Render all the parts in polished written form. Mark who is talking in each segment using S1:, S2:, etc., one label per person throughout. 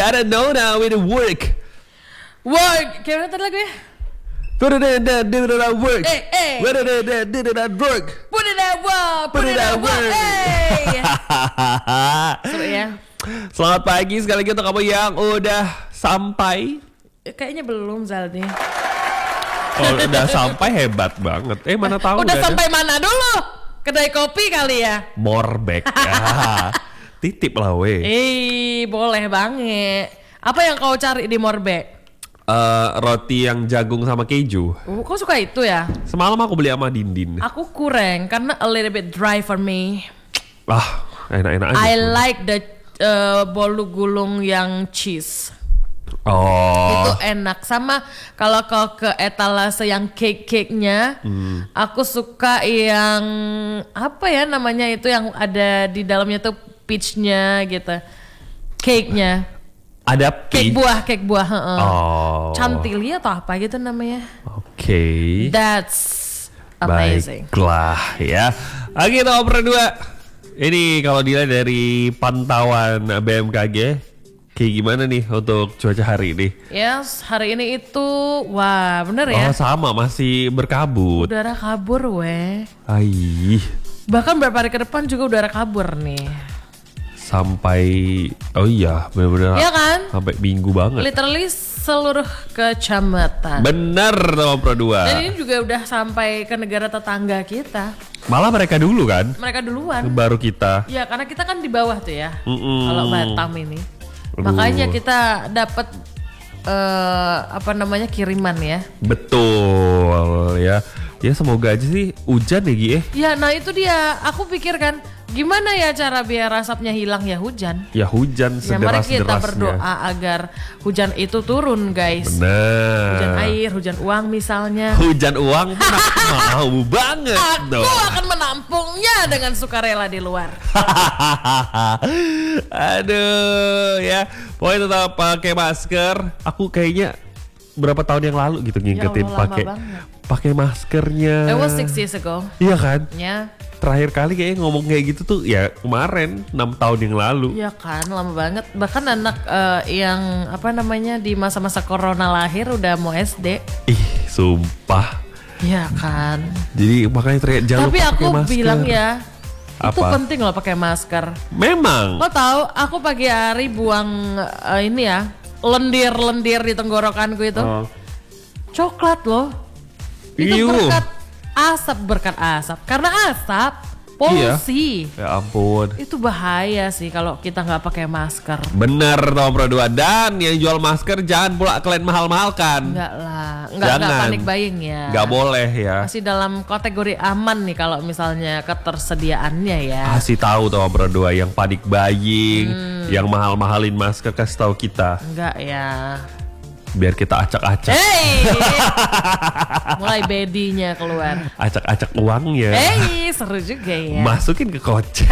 S1: I don't know now with the work.
S2: Work. Gimana tadi lagu ya?
S1: Put it in there, do that work.
S2: Hey.
S1: Put it in there, do that work.
S2: Put it at work. Put it at work. Hey. Seru ya.
S1: Selamat pagi sekali lagi untuk kamu yang udah sampai.
S2: Kayaknya belum Zaldi.
S1: Oh, udah sampai hebat banget. Mana tahu
S2: udah sampai mana dulu? Kedai kopi kali ya?
S1: Morbek. Ya. Titip lah weh.
S2: Boleh banget. Apa yang kau cari di Morbek?
S1: Roti yang jagung sama keju.
S2: Kau suka itu ya?
S1: Semalam aku beli sama Dindin.
S2: Aku kurang karena a little bit dry for me.
S1: Enak-enak aja.
S2: I like the bolu gulung yang cheese.
S1: Oh.
S2: Itu enak. Sama kalau kau ke etalase yang cake-nya, aku suka yang apa ya namanya itu yang ada di dalamnya tuh peach-nya gitu. Cake-nya.
S1: Ada
S2: cake buah.
S1: Oh.
S2: Chantilly atau apa gitu namanya.
S1: Oke.
S2: That's amazing.
S1: Baiklah ya. Oke, nomor 2. Ini kalau dilihat dari pantauan BMKG, kayak gimana nih untuk cuaca hari ini?
S2: Yes, hari ini itu, wah bener ya.
S1: Oh sama, masih berkabut.
S2: Udara kabur weh.
S1: Bahkan
S2: beberapa hari ke depan juga udara kabur nih.
S1: Sampai, oh iya benar-benar.
S2: Iya kan?
S1: Sampai minggu banget.
S2: Literally seluruh kecamatan.
S1: Bener nomor 2.
S2: Dan ini juga udah sampai ke negara tetangga kita.
S1: Malah mereka dulu kan?
S2: Mereka duluan.
S1: Baru kita.
S2: Ya karena kita kan di bawah tuh ya. Kalau Batam ini. Makanya kita dapat kiriman ya.
S1: Betul ya. Ya semoga aja sih hujan ya Gi.
S2: Ya nah itu dia. Aku pikir kan gimana ya cara biar asapnya hilang ya hujan.
S1: Ya hujan sederas-derasnya.
S2: Mari kita berdoa agar hujan itu turun guys.
S1: Bener.
S2: Hujan air, hujan uang misalnya.
S1: Hujan uang pun aku mau banget dong.
S2: Aku akan menampungnya dengan sukarela di luar.
S1: Aduh ya. Pokoknya tetap pakai masker. Aku kayaknya berapa tahun yang lalu gitu ngingetin pakai maskernya.
S2: It was 6 years ago.
S1: Iya kan?
S2: Ya.
S1: Terakhir kali kayaknya ngomong kayak gitu tuh ya kemarin 6 tahun yang lalu.
S2: Iya kan, lama banget. Bahkan anak yang di masa-masa corona lahir udah mau SD.
S1: Sumpah.
S2: Iya kan.
S1: Jadi makanya teriak jangan lupa pakai masker.
S2: Tapi aku bilang ya, itu
S1: apa?
S2: penting loh pakai masker.
S1: Memang.
S2: Lo tahu, aku pagi hari buang lendir-lendir di tenggorokanku itu. Coklat loh. Itu berkat asap. Karena asap polusi.
S1: Iya. Ya ampun.
S2: Itu bahaya sih kalau kita nggak pakai masker.
S1: Bener nomor 2. Dan yang jual masker jangan pula kalian mahal-mahalkan.
S2: Enggak lah, enggak panik buying ya.
S1: Enggak boleh ya.
S2: Masih dalam kategori aman nih kalau misalnya ketersediaannya ya.
S1: Kasih tahu nomor 2 yang panik buying, yang mahal-mahalin masker kasih tahu kita.
S2: Enggak ya.
S1: Biar kita acak-acak.
S2: Mulai bedinya keluar.
S1: Acak-acak uangnya.
S2: Seru juga ya.
S1: Masukin ke kocek.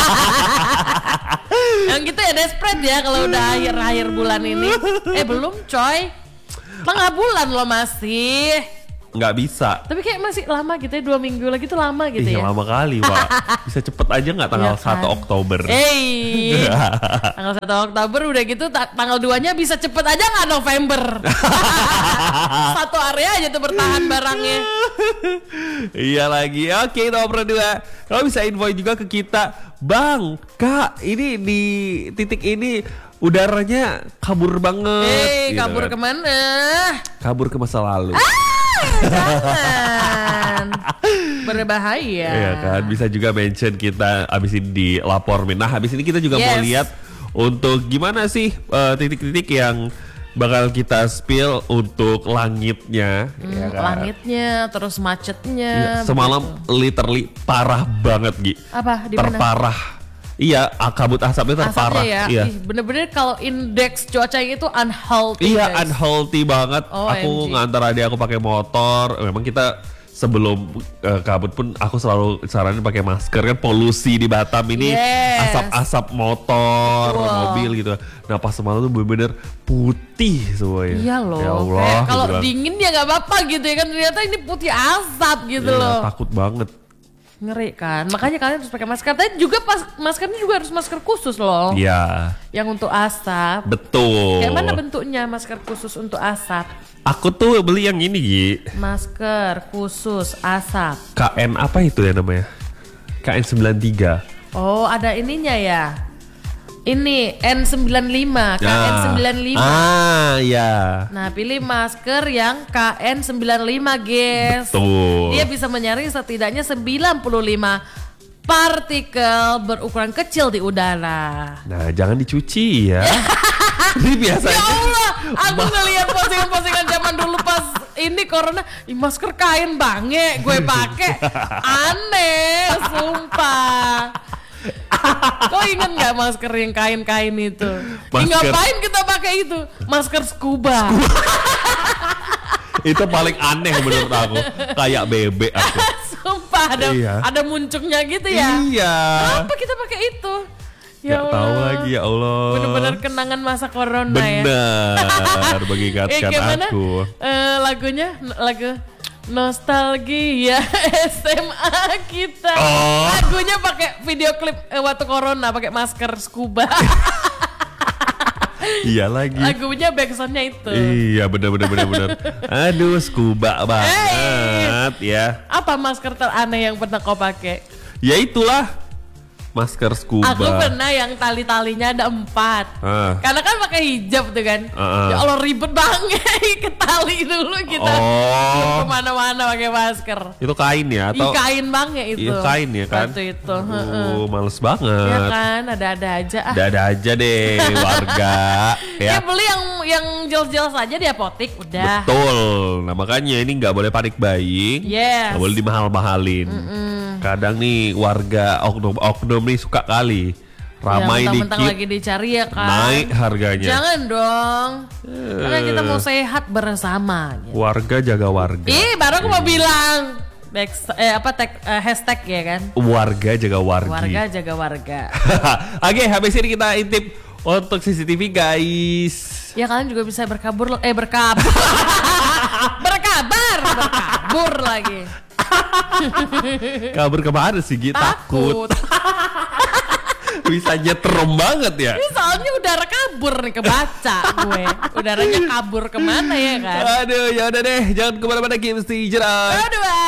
S2: Yang gitu ya desperate ya kalau udah akhir-akhir bulan ini. Belum coy. Tengah bulan loh masih.
S1: Nggak bisa.
S2: Tapi kayak masih lama gitu ya, 2 minggu lagi tuh lama gitu ya.
S1: Lama kali Pak. Bisa cepet aja nggak tanggal 1 Oktober.
S2: Tanggal 1 Oktober udah gitu tanggal 2-nya bisa cepet aja nggak November. 1 hari aja tuh bertahan barangnya.
S1: Iya lagi. Oke nomor 2. Kalau bisa info juga ke kita. Bang, Kak, ini di titik ini udaranya kabur banget.
S2: Gitu kabur kan. Kemana?
S1: Kabur ke masa lalu.
S2: Jangan. Berbahaya.
S1: Iya kan, bisa juga mention kita abis ini di lapor. Nah abis ini kita juga mau lihat untuk gimana sih titik-titik yang bakal kita spill untuk langitnya. Ya kan?
S2: Langitnya, terus macetnya.
S1: Semalam literally parah banget Gi.
S2: Apa? Dimana?
S1: Terparah. Iya, kabut asapnya terparah.
S2: Asapnya ya.
S1: Iya.
S2: Bener-bener kalau indeks cuacanya itu unhealthy.
S1: Iya,
S2: guys.
S1: unhealthy banget. Aku ngantar adik aku pakai motor. Memang kita sebelum kabut pun aku selalu saranin pakai masker kan, polusi di Batam ini asap-asap motor, mobil gitu. Nah pas semalam tuh bener-bener putih semuanya.
S2: Iya loh.
S1: Ya Allah.
S2: Kalau dingin ya nggak apa-apa gitu ya kan, ternyata ini putih asap gitu loh.
S1: Takut banget.
S2: Ngeri kan, makanya kalian harus pakai masker. Tapi juga maskernya juga harus masker khusus loh.
S1: Iya.
S2: Yang untuk asap.
S1: Betul.
S2: Kayak mana bentuknya masker khusus untuk asap?
S1: Aku tuh beli yang ini Gi.
S2: Masker khusus asap.
S1: KN apa itu ya namanya? KN93.
S2: Oh ada ininya ya. Ini N95, KN95.
S1: Ah iya.
S2: Nah pilih masker yang KN95 guys.
S1: Betul.
S2: Dia bisa menyaring setidaknya 95 partikel berukuran kecil di udara.
S1: Nah jangan dicuci ya. Ini biasanya.
S2: Ya Allah, aku ngelihat postingan-postingan zaman dulu pas ini corona, masker kain bange gue pakai, aneh, sumpah. Kau ingat nggak masker yang kain-kain itu? Ngapain kita pakai itu? Masker scuba.
S1: Itu paling aneh menurut aku, kayak bebek aku.
S2: Sumpah ada muncungnya gitu ya.
S1: Iya.
S2: Kenapa kita pakai itu?
S1: Ya tahu lagi ya Allah.
S2: Bener-bener kenangan masa corona ya.
S1: Bener, mengingatkan aku.
S2: Lagunya lagu nostalgia SMA kita. Lagunya pakai video klip waktu corona pakai masker scuba.
S1: Iya lagi.
S2: Lagunya backsoundnya itu.
S1: Iya bener. Aduh scuba banget ya.
S2: Apa masker teraneh yang pernah kau pakai?
S1: Ya itulah. Masker scuba.
S2: Aku pernah yang tali-talinya ada 4. Karena kan pakai hijab tuh kan. Ya Allah ribet banget ke tali dulu kita. Kemana-mana pakai masker.
S1: Itu kain ya atau?
S2: Kain banget itu.
S1: Iya kain ya kan.
S2: Waktu itu.
S1: Males banget.
S2: Ya kan, ada-ada aja.
S1: Ada aja deh warga.
S2: Ya beli yang jelas-jelas aja di apotek udah.
S1: Betul. Nah makanya ini nggak boleh panik buying.
S2: Yes.
S1: Nggak boleh dimahal-mahalin. Kadang nih warga oknum nih suka kali ramai
S2: ya,
S1: dikit
S2: lagi dicari ya kan
S1: naik harganya.
S2: Jangan dong, karena kita mau sehat bersama gitu.
S1: Warga jaga warga.
S2: Baru aku mau bilang hashtag ya kan,
S1: warga jaga warga.
S2: Warga jaga warga.
S1: Oke, habis ini kita intip untuk CCTV guys.
S2: Ya kalian juga bisa berkabur berkabur lagi.
S1: Kabur kemana sih Gi? Takut. Bisa nyetrum banget ya.
S2: Ini soalnya udara kabur nih kebaca gue. Udaranya kabur kemana ya kan?
S1: Aduh ya udah deh, jangan kemana-mana, mesti jelas.
S2: Aduh.